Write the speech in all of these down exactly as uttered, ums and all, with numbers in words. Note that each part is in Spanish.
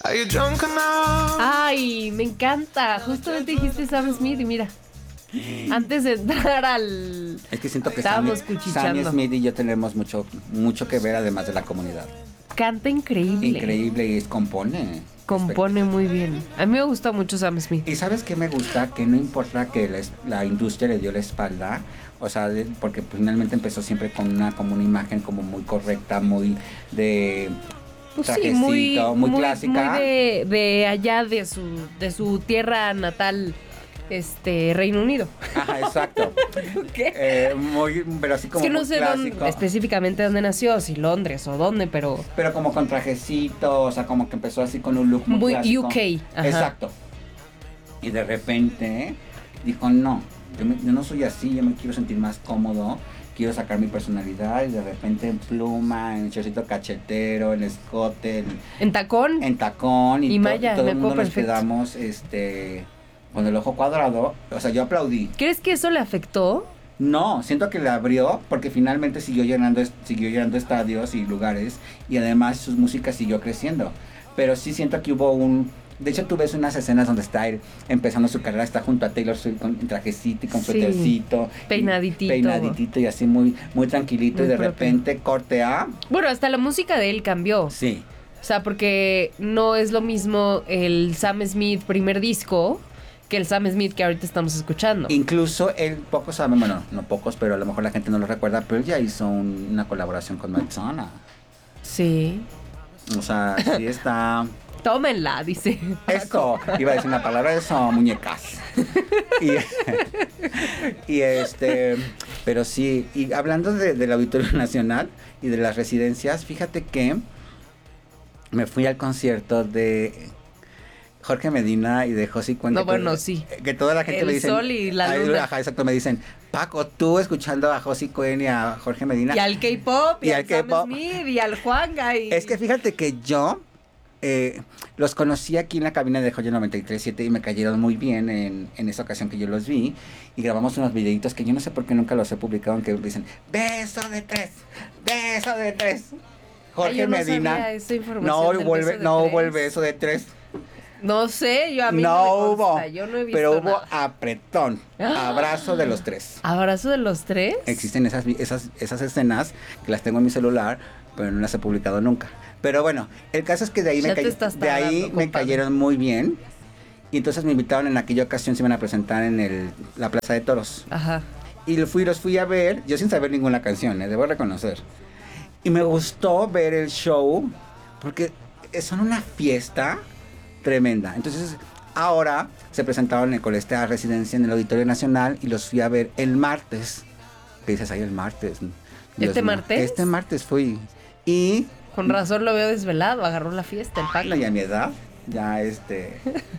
Are you drunk enough? Ay, me encanta. Justamente dijiste Sam Smith y mira. Antes de entrar al... Es que siento que Estábamos Sammy, cuchicheando. Sammy Smith y yo tenemos mucho, mucho que ver, además de la comunidad. Canta increíble. Increíble y compone. Compone muy bien. A mí me gusta mucho Sam Smith. Y ¿sabes qué me gusta? Que no importa que la, la industria le dio la espalda, o sea, de, porque pues, finalmente empezó siempre con una, como una imagen como muy correcta, muy de... Pues sí, trajecito, muy, muy, muy clásica. Muy de, de allá, de su, de su tierra natal, este, Reino Unido. Ajá, exacto. ¿Qué? Eh, muy, pero así Es como que no muy sé clásico. dónde, específicamente dónde nació, si Londres o dónde, pero... Pero como con trajecito, o sea, como que empezó así con un look muy, Muy clásico. U K, ajá. Exacto. Y de repente dijo, no, yo, me- yo no soy así, yo me quiero sentir más cómodo, quiero sacar mi personalidad, y de repente en pluma, en chorcito cachetero, en escote, en, En tacón. en tacón, y, Y to- malla, y todo me el mundo acuerdo nos perfecto. quedamos este, con el ojo cuadrado, o sea, yo aplaudí. ¿Crees que eso le afectó? No, siento que le abrió porque finalmente siguió llenando, est- siguió llenando estadios y lugares, y además su música siguió creciendo. Pero sí siento que hubo un... De hecho, tú ves unas escenas donde está él empezando su carrera, está junto a Taylor Swift con en trajecito y con Sí. suétercito. y Peinaditito. Peinaditito y así muy, muy tranquilito, Muy y de propio. repente corte a... Bueno, hasta la música de él cambió. Sí. O sea, porque no es lo mismo el Sam Smith primer disco que el Sam Smith que ahorita estamos escuchando. Incluso él, pocos saben, bueno, no pocos, pero a lo mejor la gente no lo recuerda, pero él ya hizo un- una colaboración con Madonna. Sí. O sea, sí está... Tómenla, dice. Eso, iba a decir una palabra, eso, muñecas. Y, y este, pero sí, y hablando de- del Auditorio Nacional y de las residencias, fíjate que me fui al concierto de Jorge Medina y de José Cuenca. No, bueno, sí. Que toda la gente El me dice. sol y la luna. Ajá, exacto, me dicen, Paco, tú escuchando a José Cuen y a Jorge Medina. Y al K-pop, y, Y al al Sam K-pop. Smith, y al Juanga. Y... Es que fíjate que yo eh, los conocí aquí en la cabina de Joya noventa y tres punto siete y me cayeron muy bien en, en esa ocasión que yo los vi, y grabamos unos videitos que yo no sé por qué nunca los he publicado, aunque dicen, beso de tres, beso de tres. Jorge Ay, yo no Medina. sabía esa información No del vuelve, beso de no tres. hubo el beso de tres. No sé, yo a mí no, No me hubo, consta, yo no he visto pero hubo nada. apretón, ¡Ah! abrazo de los tres. ¿Abrazo de los tres? Existen esas, vi- esas, esas escenas que las tengo en mi celular, pero no las he publicado nunca. Pero bueno, el caso es que de ahí, Ya me, te cay- estás de ahí tardando, me compadre. cayeron muy bien. Y entonces me invitaron en aquella ocasión, se iban a presentar en el, la Plaza de Toros. Ajá. Y lo fui, los fui a ver, yo sin saber ninguna canción, eh, debo reconocer. Y me gustó ver el show, porque son una fiesta tremenda. Entonces, ahora se presentaron en Colestea Residencia en el Auditorio Nacional y los fui a ver el martes. ¿Qué dices ahí el martes? Dios ¿Este mío. martes? Este martes fui. Y, Con razón lo veo desvelado, agarró la fiesta, el Paco. y a mi edad, ya este...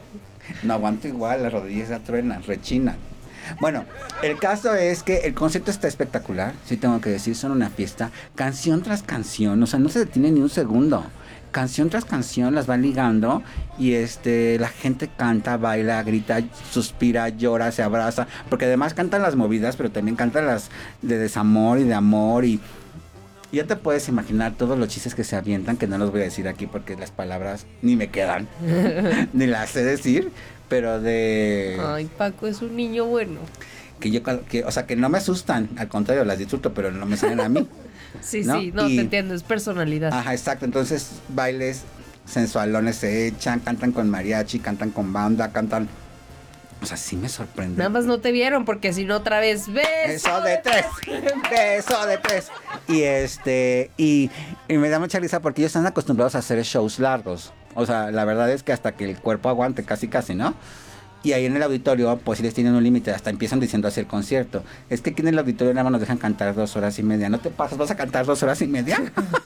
no aguanto igual, las rodillas ya truenan, rechinan. Bueno, el caso es que el concierto está espectacular, sí tengo que decir, son una fiesta, canción tras canción, o sea, no se detiene ni un segundo. Canción tras canción las van ligando y este la gente canta, baila, grita, suspira, llora, se abraza, porque además cantan las movidas, pero también cantan las de desamor y de amor, y ya te puedes imaginar todos los chistes que se avientan, que no los voy a decir aquí porque las palabras ni me quedan, ni las sé decir, pero de... Ay, Paco es un niño bueno. que yo, que, o sea, que no me asustan, al contrario, las disfruto, pero no me salen a mí. Sí, ¿No? sí, no, Y- te entiendo, es personalidad. Ajá, exacto, entonces bailes sensualones se echan, cantan con mariachi, cantan con banda, cantan... O sea, sí me sorprende. Nada más no te vieron porque si no otra vez beso Beso de tres, beso de tres. Y este, y, y me da mucha risa porque ellos están acostumbrados a hacer shows largos. O sea, la verdad es que hasta que el cuerpo aguante, casi casi, ¿no? Y ahí en el auditorio, pues sí les tienen un límite, hasta empiezan diciendo así el concierto. Es que aquí en el auditorio nada más nos dejan cantar dos horas y media. ¿No te pasas? ¿Vas a cantar dos horas y media?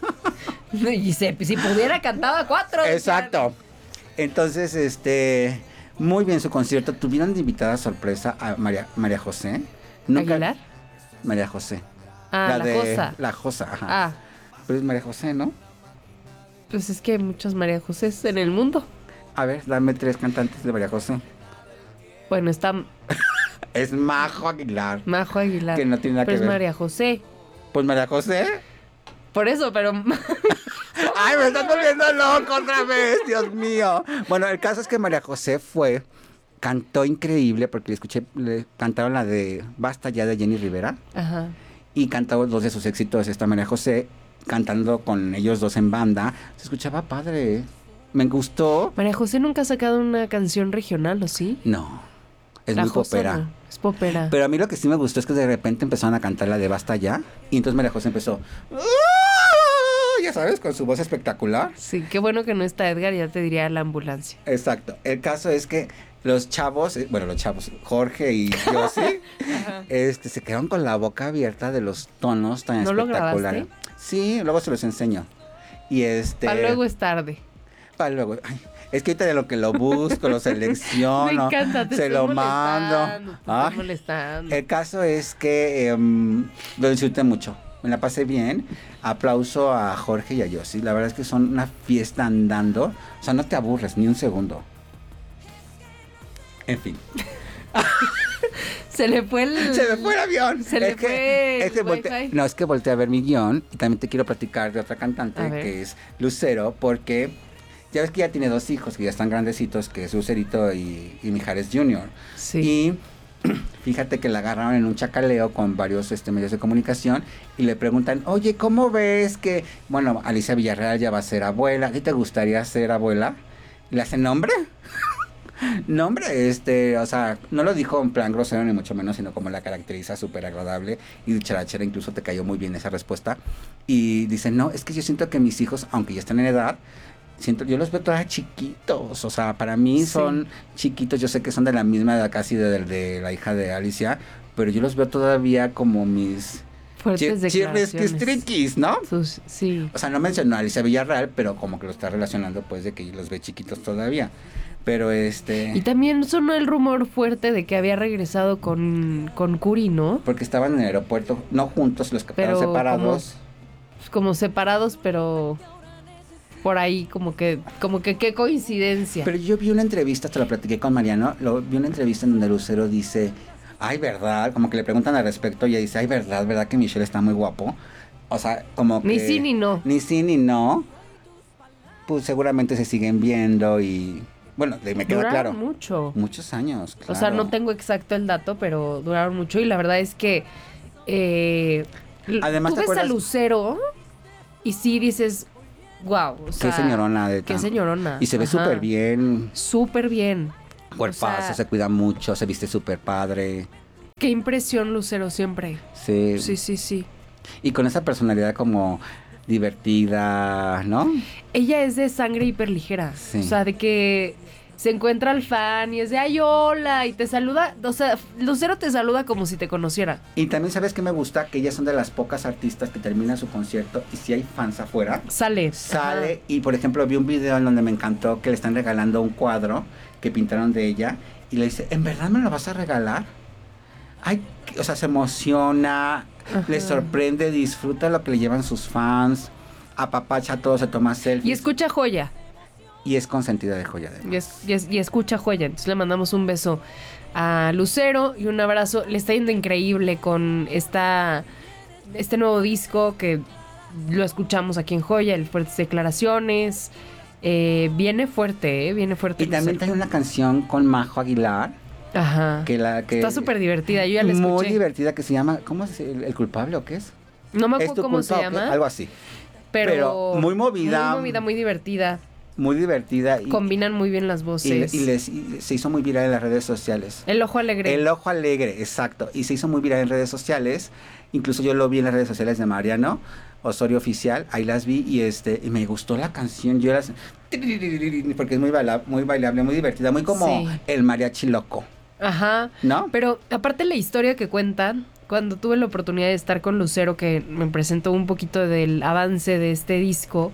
Y se- si pudiera cantaba cuatro. Exacto. Entonces, este, muy bien su concierto. Tuvieron de invitada sorpresa a María, María José. ¿Aguilar? María José. Ah, la, de cosa. La Josa, ajá. Ah, Pero es María José, ¿no? pues es que hay muchas María José en el mundo. A ver, dame tres cantantes de María José. Bueno, está Es Majo Aguilar. Majo Aguilar. Que no tiene nada pero que es ver. María José. Pues María José. Por eso, pero Ay, me estás volviendo loco otra vez, Dios mío. Bueno, el caso es que María José fue, cantó increíble porque le escuché, le cantaron la de Basta ya de Jenny Rivera. Ajá. Y cantó dos de sus éxitos, esta María José, cantando con ellos dos en banda. Se escuchaba padre. Me gustó. María José nunca ha sacado una canción regional, ¿o sí? No, es La muy Josa popera. no, es popera. Pero a mí lo que sí me gustó es que de repente empezaron a cantar la de Basta ya. Y entonces María José empezó, ¡ah! Ya sabes, con su voz espectacular. Sí, qué bueno que no está Edgar, ya te diría la ambulancia. Exacto. El caso es que los chavos, eh, bueno, los chavos, Jorge y Yossi, este, se quedaron con la boca abierta de los tonos tan ¿No lo espectaculares. grabaste? Sí, luego se los enseño. Y este. Para luego es tarde. Para luego. Ay, es que ahorita de lo que lo busco, lo selecciono. Me encanta, te se estoy lo molestando, mando. te Ay, estoy molestando. el caso es que em, lo disfruté mucho. Me la pasé bien. Aplauso a Jorge y a Yossi. La verdad es que son una fiesta andando. O sea, no te aburres ni un segundo. En fin. Se le fue el... Se me fue el avión. Se le es que, fue es que el volte- wifi. No, es que volteé a ver mi guión. Y también te quiero platicar de otra A cantante ver. que es Lucero. Porque ya ves que ya tiene dos hijos que ya están grandecitos, que es Lucerito y, y Mijares junior Sí. Y fíjate que la agarraron en un chacaleo con varios este, medios de comunicación y le preguntan, oye, ¿cómo ves que, bueno, Alicia Villarreal ya va a ser abuela? ¿A ti te gustaría ser abuela? ¿Le hacen nombre? Nombre, este, o sea, no lo dijo en plan grosero ni mucho menos, sino como la caracteriza, súper agradable y dicharachera, incluso te cayó muy bien esa respuesta. Y dice, no, es que yo siento que mis hijos, aunque ya están en edad, siento, yo los veo todavía chiquitos, o sea, para mí Sí. son chiquitos, yo sé que son de la misma edad casi de, de, de la hija de Alicia, pero yo los veo todavía como mis Fuertes declaraciones. chirrisquis, ¿no? Sus- sí. O sea, no mencionó a Alicia Villarreal, pero como que lo está relacionando pues de que los ve chiquitos todavía. Pero este... Y también sonó el rumor fuerte de que había regresado con, con Curi, ¿no? Porque estaban en el aeropuerto, no juntos, los captaron Pero separados. Como, como separados, pero por ahí como que, como que qué coincidencia. Pero yo vi una entrevista, te lo platiqué con Mariano, lo, vi una entrevista en donde Lucero dice, ay, ¿verdad? Como que le preguntan al respecto y ella dice, ay, ¿verdad? ¿Verdad que Michelle está muy guapo? O sea, como que... Ni sí ni no. Ni sí ni no. Pues seguramente se siguen viendo y... Bueno, me queda Duraron claro. mucho. Muchos años, claro. O sea, no tengo exacto el dato, pero duraron mucho y la verdad es que eh, Además, tú ¿te ves a acuerdas? Lucero y sí dices, wow, o sea, Qué señorona de qué tan- señorona. Y se ve Ajá. súper bien. Súper bien. Cuerpazo, O sea, se cuida mucho, se viste súper padre. Qué impresión Lucero siempre. Sí. Sí, sí, sí. Y con esa personalidad como divertida, ¿no? Ella es de sangre hiperligera. Sí. O sea, de que se encuentra al fan y es de, ay, hola, y te saluda. O sea, Lucero te saluda como si te conociera. Y también sabes que me gusta que ellas son de las pocas artistas que terminan su concierto y si hay fans afuera, Sale. sale. Ajá. Y por ejemplo vi un video en donde me encantó que le están regalando un cuadro que pintaron de ella y le dice, ¿en verdad me lo vas a regalar? Ay, o sea, se emociona, Ajá. le sorprende, disfruta lo que le llevan sus fans, apapacha todo, se toma selfies. Y escucha Joya. Y es consentida de Joya además. Y, es- y es- y escucha Joya. Entonces le mandamos un beso a Lucero y un abrazo. Le está yendo increíble con esta, este nuevo disco que lo escuchamos aquí en Joya, el Fuertes Declaraciones. Eh, viene fuerte, ¿eh? Viene fuerte. Y también Lucero. tiene una canción con Majo Aguilar, Ajá. que la que Está súper divertida, yo ya la muy escuché. divertida, que se llama, ¿cómo es el, el culpable o qué es? No me ¿Es acuerdo tu cómo se culpa o qué? llama, Algo así. pero, pero muy movida. Muy movida, muy divertida. Muy divertida. Y, Combinan muy bien las y, voces. y les, y se hizo muy viral en las redes sociales. El ojo alegre. El ojo alegre, exacto. Y se hizo muy viral en redes sociales. Incluso yo lo vi en las redes sociales de Mariano Osorio Oficial. Ahí las vi y este y me gustó la canción. Yo las porque es muy bailable, muy bailable, muy divertida, muy como Sí. el mariachi loco, Ajá. ¿no? Pero aparte la historia que cuentan, cuando tuve la oportunidad de estar con Lucero, que me presentó un poquito del avance de este disco,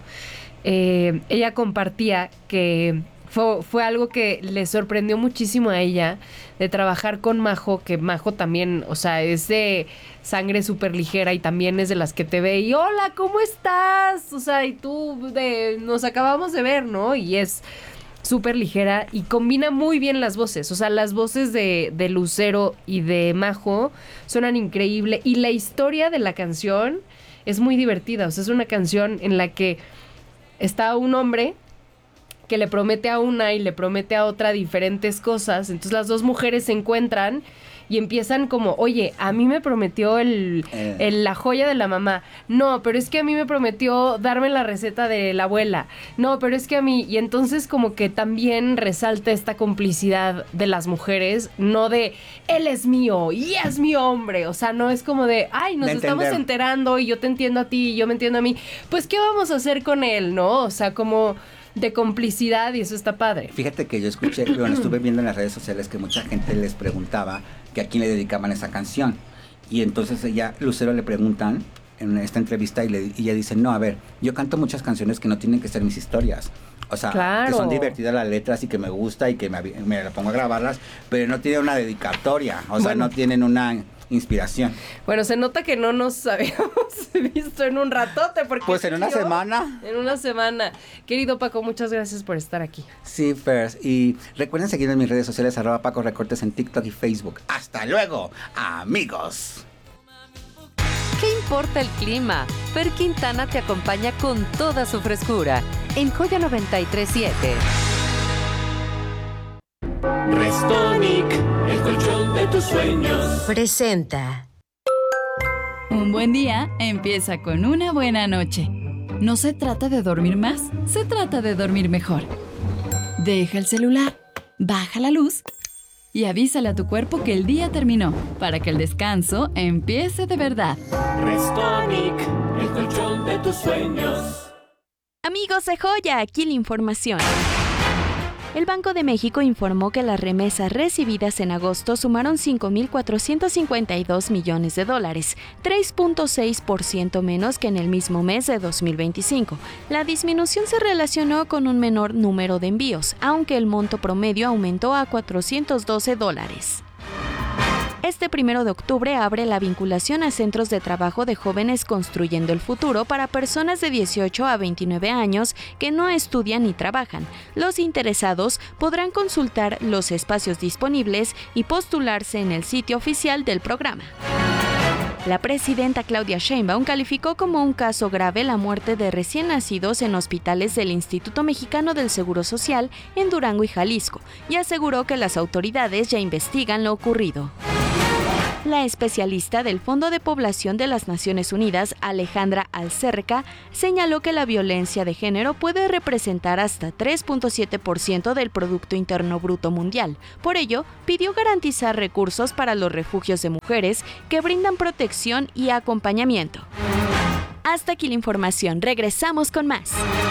eh, ella compartía que fue, fue algo que le sorprendió muchísimo a ella de trabajar con Majo, que Majo también, o sea, es de sangre súper ligera y también es de las que te ve y hola, ¿cómo estás? O sea, y tú de, nos acabamos de ver, ¿no? Y es súper ligera y combina muy bien las voces. O sea, las voces de, de Lucero y de Majo suenan increíble. Y la historia de la canción es muy divertida. O sea, es una canción en la que está un hombre que le promete a una y le promete a otra diferentes cosas. Entonces las dos mujeres se encuentran y empiezan como, oye, a mí me prometió el, eh. el, la joya de la mamá. No, pero es que a mí me prometió darme la receta de la abuela. No, pero es que a mí... Y entonces como que también resalta esta complicidad de las mujeres, no de, él es mío y es mi hombre. O sea, no es como de, ay, nos estamos enterando y yo te entiendo a ti y yo me entiendo a mí. Pues, ¿qué vamos a hacer con él, no? O sea, como... de complicidad, y eso está padre. Fíjate que yo escuché, bueno, estuve viendo en las redes sociales que mucha gente les preguntaba que a quién le dedicaban esa canción. Y entonces ella, Lucero, le preguntan en esta entrevista y, le, y ella dice, no, a ver, yo canto muchas canciones que no tienen que ser mis historias. O sea, claro, que son divertidas las letras y que me gusta y que me, me la pongo a grabarlas, pero no tienen una dedicatoria, o sea, bueno, no tienen una... inspiración. Bueno, se nota que no nos habíamos visto en un ratote. Porque pues en una yo, semana. En una semana. Querido Paco, muchas gracias por estar aquí. Sí, Fers. Y recuerden seguirme en mis redes sociales, arroba Paco Recortes en TikTok y Facebook. ¡Hasta luego, amigos! ¿Qué importa el clima? Fer Quintana te acompaña con toda su frescura en Joya noventa y tres punto siete. Restonic, el colchón de tus sueños, presenta. Un buen día empieza con una buena noche. No se trata de dormir más, se trata de dormir mejor. Deja el celular, baja la luz y avísale a tu cuerpo que el día terminó, para que el descanso empiece de verdad. Restonic, el colchón de tus sueños. Amigos de Joya, aquí la información. El Banco de México informó que las remesas recibidas en agosto sumaron cinco mil cuatrocientos cincuenta y dos millones de dólares, tres punto seis por ciento menos que en el mismo mes de dos mil veinticinco. La disminución se relacionó con un menor número de envíos, aunque el monto promedio aumentó a cuatrocientos doce dólares. Este primero de octubre abre la vinculación a centros de trabajo de jóvenes construyendo el futuro para personas de dieciocho a veintinueve años que no estudian ni trabajan. Los interesados podrán consultar los espacios disponibles y postularse en el sitio oficial del programa. La presidenta Claudia Sheinbaum calificó como un caso grave la muerte de recién nacidos en hospitales del Instituto Mexicano del Seguro Social en Durango y Jalisco y aseguró que las autoridades ya investigan lo ocurrido. La especialista del Fondo de Población de las Naciones Unidas, Alejandra Alcerca, señaló que la violencia de género puede representar hasta tres punto siete por ciento del Producto Interno Bruto Mundial. Por ello, pidió garantizar recursos para los refugios de mujeres que brindan protección y acompañamiento. Hasta aquí la información. Regresamos con más.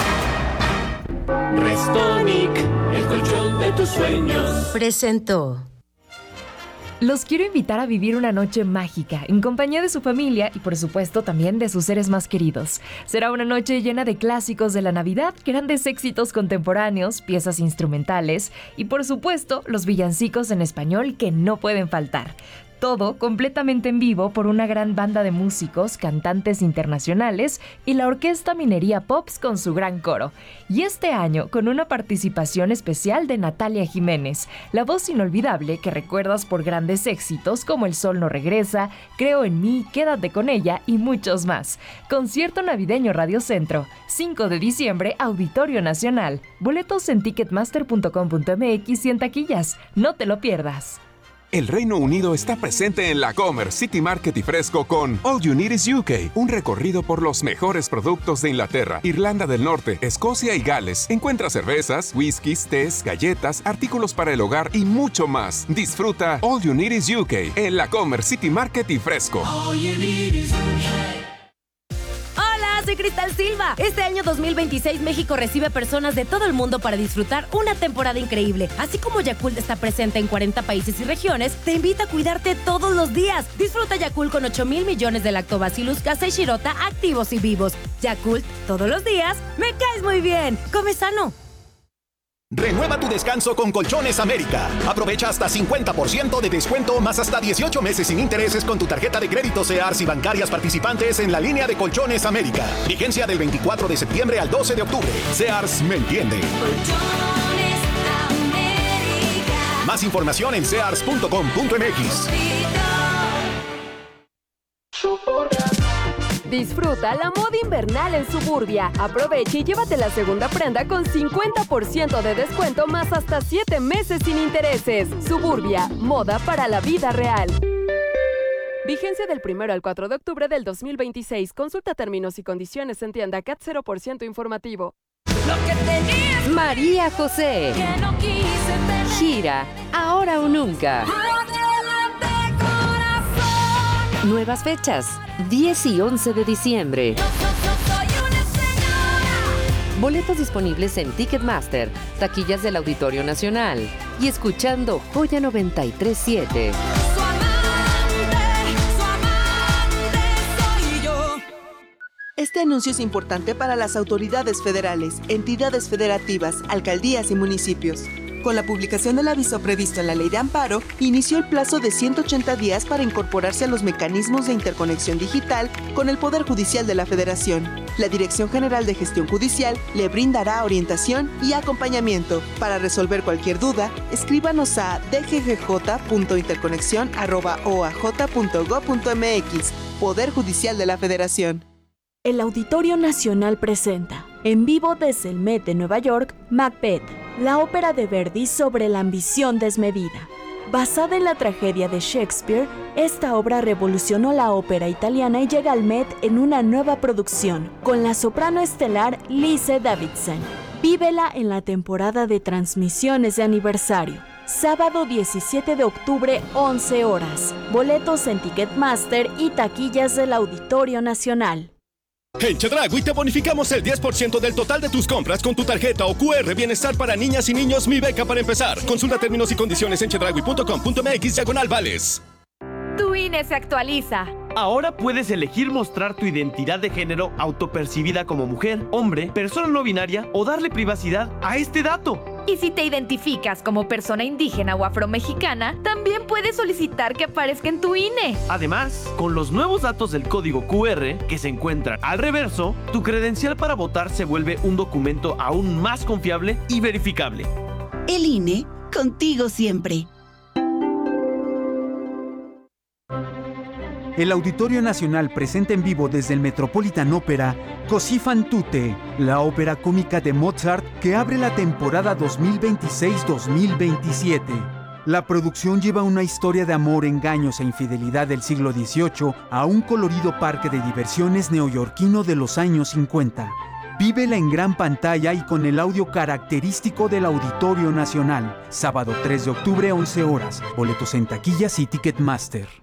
Restonic, el colchón de tus sueños, presentó. Los quiero invitar a vivir una noche mágica en compañía de su familia y por supuesto también de sus seres más queridos. Será una noche llena de clásicos de la Navidad, grandes éxitos contemporáneos, piezas instrumentales y por supuesto los villancicos en español que no pueden faltar. Todo completamente en vivo por una gran banda de músicos, cantantes internacionales y la Orquesta Minería Pops con su gran coro. Y este año con una participación especial de Natalia Jiménez, la voz inolvidable que recuerdas por grandes éxitos como El Sol no regresa, Creo en mí, Quédate con ella y muchos más. Concierto navideño Radio Centro, cinco de diciembre, Auditorio Nacional. Boletos en ticketmaster punto com punto m x y en taquillas. No te lo pierdas. El Reino Unido está presente en la Comer City Market y Fresco con All You Need is U K, un recorrido por los mejores productos de Inglaterra, Irlanda del Norte, Escocia y Gales. Encuentra cervezas, whiskies, tés, galletas, artículos para el hogar y mucho más. Disfruta All You Need is U K en la Comer City Market y Fresco. All you need is U K. Soy Cristal Silva. Este año dos mil veintiséis México recibe personas de todo el mundo para disfrutar una temporada increíble. Así como Yakult está presente en cuarenta países y regiones, te invita a cuidarte todos los días. Disfruta Yakult con ocho mil millones de Lactobacillus casei shirota activos y vivos. Yakult, todos los días, me caes muy bien. Come sano. Renueva tu descanso con Colchones América. Aprovecha hasta cincuenta por ciento de descuento más hasta dieciocho meses sin intereses con tu tarjeta de crédito Sears y bancarias participantes en la línea de Colchones América. Vigencia del veinticuatro de septiembre al doce de octubre. Sears me entiende. Colchones América. Más información en sears punto com punto m x. Disfruta la moda invernal en Suburbia. Aprovecha y llévate la segunda prenda con cincuenta por ciento de descuento más hasta siete meses sin intereses. Suburbia, moda para la vida real. Vigencia del primero al cuatro de octubre del dos mil veintiséis. Consulta términos y condiciones en tienda C A T cero por ciento informativo. Lo que tenías, María José. Que no quise tener. Gira, ahora o nunca. Adelante, corazón. Nuevas fechas, diez y once de diciembre. Yo, yo, yo soy una señora. Boletos disponibles en Ticketmaster, taquillas del Auditorio Nacional y escuchando Joya noventa y tres punto siete. Su amante, su amante soy yo. Este anuncio es importante para las autoridades federales, entidades federativas, alcaldías y municipios. Con la publicación del aviso previsto en la Ley de Amparo, inició el plazo de ciento ochenta días para incorporarse a los mecanismos de interconexión digital con el Poder Judicial de la Federación. La Dirección General de Gestión Judicial le brindará orientación y acompañamiento. Para resolver cualquier duda, escríbanos a d g g j punto interconexión arroba o a j punto gob punto m x. Poder Judicial de la Federación. El Auditorio Nacional presenta, en vivo desde el Met de Nueva York, Macbeth, la ópera de Verdi sobre la ambición desmedida. Basada en la tragedia de Shakespeare, esta obra revolucionó la ópera italiana y llega al Met en una nueva producción, con la soprano estelar Lise Davidson. Vívela en la temporada de transmisiones de aniversario. Sábado diecisiete de octubre, once horas. Boletos en Ticketmaster y taquillas del Auditorio Nacional. En Chedraui te bonificamos el diez por ciento del total de tus compras con tu tarjeta o Q R Bienestar para niñas y niños Mi Beca para empezar. Consulta términos y condiciones en chedraui punto com punto m x diagonal vales. Tu I N E se actualiza. Ahora puedes elegir mostrar tu identidad de género autopercibida como mujer, hombre, persona no binaria o darle privacidad a este dato. Y si te identificas como persona indígena o afromexicana, también puedes solicitar que aparezca en tu I N E. Además, con los nuevos datos del código Q R que se encuentran al reverso, tu credencial para votar se vuelve un documento aún más confiable y verificable. El I N E, contigo siempre. El Auditorio Nacional presenta en vivo desde el Metropolitan Opera Così fan tutte, la ópera cómica de Mozart que abre la temporada dos mil veintiséis dos mil veintisiete. La producción lleva una historia de amor, engaños e infidelidad del siglo dieciocho a un colorido parque de diversiones neoyorquino de los años cincuenta. Vívela en gran pantalla y con el audio característico del Auditorio Nacional. Sábado tres de octubre, once horas. Boletos en taquillas y Ticketmaster.